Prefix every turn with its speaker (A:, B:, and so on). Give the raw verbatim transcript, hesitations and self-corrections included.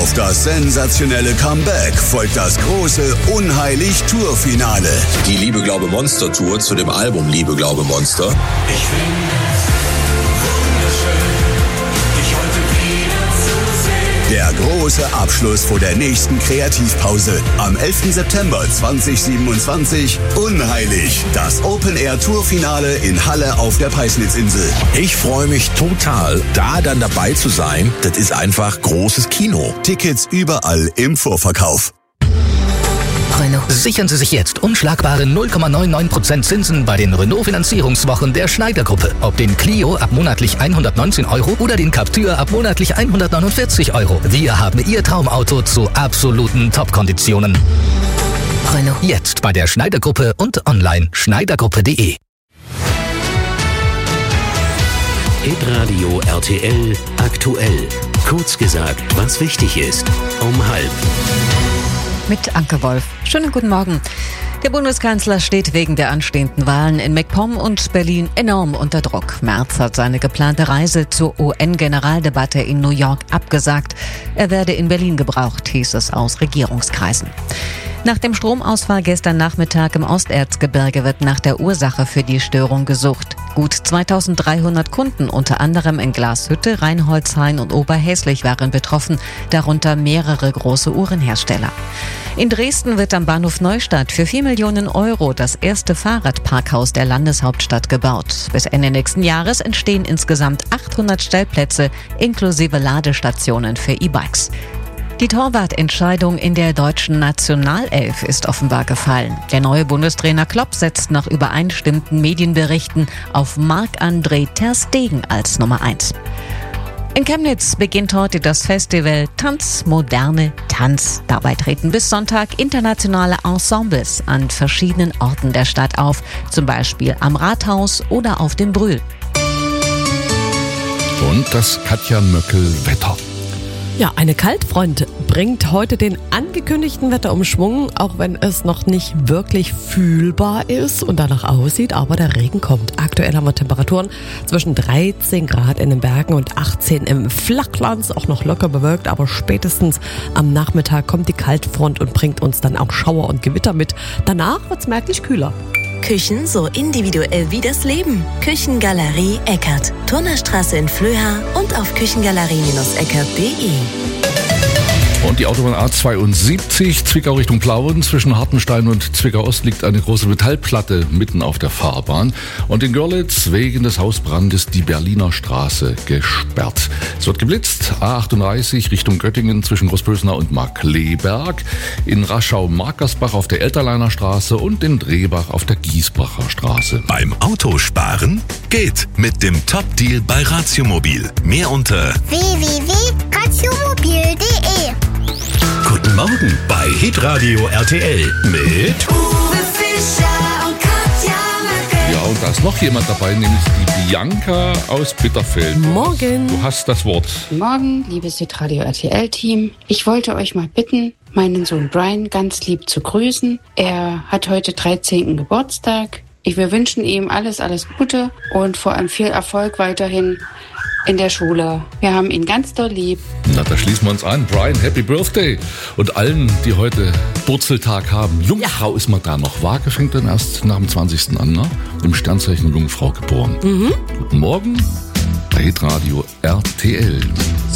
A: Auf das sensationelle Comeback folgt das große Unheilig-Tour-Finale.
B: Die Liebe, Glaube, Monster-Tour zu dem Album Liebe, Glaube, Monster.
C: Ich finde es wunderschön, dich heute wieder zu sehen.
A: Der große Abschluss vor der nächsten Kreativpause. Am elften September zweitausendsiebenundzwanzig. Unheilig. Das Open-Air-Tour-Finale in Halle auf der Peisnitzinsel.
B: Ich freue mich total, da dann dabei zu sein. Das ist einfach großes Kino.
A: Tickets überall im Vorverkauf.
D: Renault. Sichern Sie sich jetzt unschlagbare null Komma neunundneunzig Prozent Zinsen bei den Renault-Finanzierungswochen der Schneider-Gruppe. Ob den Clio ab monatlich hundertneunzehn Euro oder den Captur ab monatlich hundertneunundvierzig Euro. Wir haben Ihr Traumauto zu absoluten Top-Konditionen. Renault. Jetzt bei der Schneider-Gruppe und online schneidergruppe punkt de.
E: Hitradio R T L aktuell. Kurz gesagt, was wichtig ist. Um halb.
F: Mit Anke Wolf. Schönen guten Morgen. Der Bundeskanzler steht wegen der anstehenden Wahlen in MacPom und Berlin enorm unter Druck. Merz hat seine geplante Reise zur U N-Generaldebatte in New York abgesagt. Er werde in Berlin gebraucht, hieß es aus Regierungskreisen. Nach dem Stromausfall gestern Nachmittag im Osterzgebirge wird nach der Ursache für die Störung gesucht. Gut zweitausenddreihundert Kunden, unter anderem in Glashütte, Reinholdshain und Oberhäslich, waren betroffen, darunter mehrere große Uhrenhersteller. In Dresden wird am Bahnhof Neustadt für vier Millionen Euro das erste Fahrradparkhaus der Landeshauptstadt gebaut. Bis Ende nächsten Jahres entstehen insgesamt achthundert Stellplätze inklusive Ladestationen für E-Bikes. Die Torwartentscheidung in der deutschen Nationalelf ist offenbar gefallen. Der neue Bundestrainer Klopp setzt nach übereinstimmenden Medienberichten auf Marc-André ter Stegen als Nummer eins. In Chemnitz beginnt heute das Festival Tanz, moderne Tanz. Dabei treten bis Sonntag internationale Ensembles an verschiedenen Orten der Stadt auf, zum Beispiel am Rathaus oder auf dem Brühl.
G: Und das Katja Möckel-Wetter.
H: Ja, eine Kaltfront bringt heute den angekündigten Wetterumschwung, auch wenn es noch nicht wirklich fühlbar ist und danach aussieht, aber der Regen kommt. Aktuell haben wir Temperaturen zwischen dreizehn Grad in den Bergen und achtzehn im Flachland, auch noch locker bewölkt, aber spätestens am Nachmittag kommt die Kaltfront und bringt uns dann auch Schauer und Gewitter mit. Danach wird's merklich kühler.
I: Küchen so individuell wie das Leben. Küchengalerie Eckert. Turnerstraße in Flöha und auf küchengalerie eckert punkt de.
G: Und die Autobahn A zweiundsiebzig, Zwickau Richtung Plauen, zwischen Hartenstein und Zwickau Ost liegt eine große Metallplatte mitten auf der Fahrbahn. Und in Görlitz wegen des Hausbrandes die Berliner Straße gesperrt. Es wird geblitzt, A achtunddreißig Richtung Göttingen zwischen Großbösnau und Markleberg, in Raschau-Markersbach auf der Elterleiner Straße und in Drehbach auf der Giesbacher Straße.
J: Beim Autosparen geht mit dem Top-Deal bei Ratiomobil. Mehr unter
K: w w w punkt ratiomobil punkt de.
E: Guten Morgen bei Hitradio R T L mit
C: Uwe Fischer und Katja Möckel.
G: Ja, und da ist noch jemand dabei, nämlich die Bianca aus Bitterfeld.
H: Morgen.
G: Du hast das Wort.
L: Morgen, liebes Hitradio R T L-Team. Ich wollte euch mal bitten, meinen Sohn Brian ganz lieb zu grüßen. Er hat heute dreizehnten Geburtstag. Wir wünschen ihm alles, alles Gute und vor allem viel Erfolg weiterhin in der Schule. Wir haben ihn ganz doll lieb.
G: Na, da schließen wir uns an. Brian, Happy Birthday. Und allen, die heute Burzeltag haben. Jungfrau ja. Ist man da noch. Waage fängt dann erst nach dem zwanzigsten an, ne? Im Sternzeichen Jungfrau geboren. Mhm. Guten Morgen bei Hitradio R T L.